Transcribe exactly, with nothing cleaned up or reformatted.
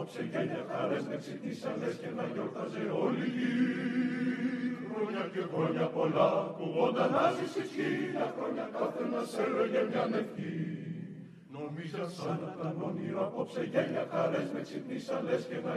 απόψε γέλια χαρές με ξυπνήσαν λες και να γιορτάζε όλη η γη. Χρόνια και χρόνια πολλά κουβόνταν να ζήσεις χίλια χρόνια κάθε μας έλεγε μια ευχή. Νομίζα σαν να ήταν όνειρο απόψε γέλια χαρές με ξυπνήσαν λες και να